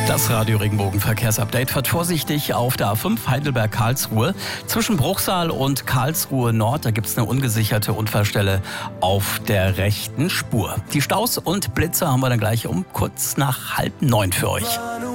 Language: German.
Das Radio Regenbogen Verkehrsupdate. Fahrt vorsichtig auf der A5 Heidelberg-Karlsruhe. Zwischen Bruchsal und Karlsruhe Nord, da gibt es eine ungesicherte Unfallstelle auf der rechten Spur. Die Staus und Blitze haben wir dann gleich um kurz nach 8:30 für euch.